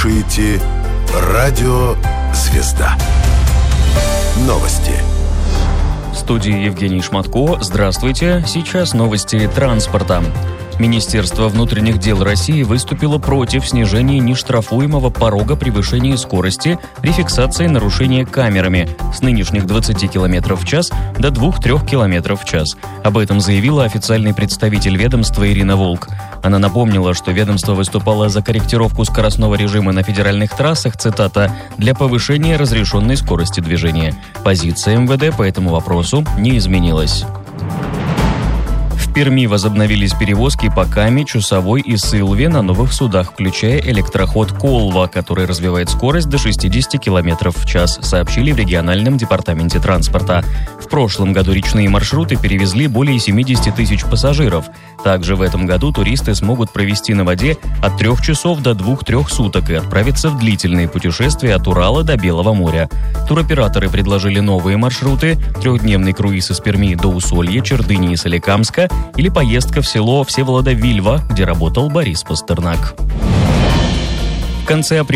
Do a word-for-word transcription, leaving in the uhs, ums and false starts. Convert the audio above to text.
слушаете «Радио Звезда». Новости. В студии Евгений Шматко. Здравствуйте. Сейчас новости транспорта. Министерство внутренних дел России выступило против снижения нештрафуемого порога превышения скорости при фиксации нарушения камерами с нынешних двадцати километров в час до двух-трёх километров в час. Об этом заявила официальный представитель ведомства Ирина Волк. Она напомнила, что ведомство выступало за корректировку скоростного режима на федеральных трассах, цитата, «для повышения разрешенной скорости движения». Позиция эм вэ дэ по этому вопросу не изменилась. В Перми возобновились перевозки по Каме, Чусовой и Сылве на новых судах, включая электроход «Колва», который развивает скорость до шестидесяти километров в час, сообщили в региональном департаменте транспорта. В прошлом году речные маршруты перевезли более семидесяти тысяч пассажиров. Также в этом году туристы смогут провести на воде от трех часов до двух-трех суток и отправиться в длительные путешествия от Урала до Белого моря. Туроператоры предложили новые маршруты: трехдневный круиз из Перми до Усолья, Чердыни и Соликамска или поездка в село Всеволода-Вильва, где работал Борис Пастернак. В конце апреля